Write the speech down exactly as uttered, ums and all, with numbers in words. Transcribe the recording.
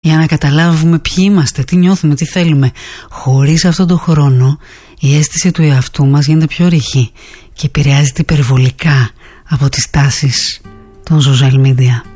για να καταλάβουμε ποιοι είμαστε, τι νιώθουμε, τι θέλουμε. Χωρίς αυτόν τον χρόνο η αίσθηση του εαυτού μας γίνεται πιο ρηχή και επηρεάζεται υπερβολικά από τις τάσεις των social media.